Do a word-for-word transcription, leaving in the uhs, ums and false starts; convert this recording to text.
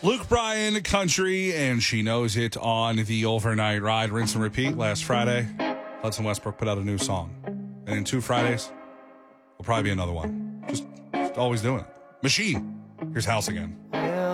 Luke Bryan, Country, and She Knows It on the Overnight Ride. Rinse and repeat. Last Friday, Hudson Westbrook put out a new song. And in two Fridays, will probably be another one. Just, just always doing it. Machine. Here's House again. Yeah.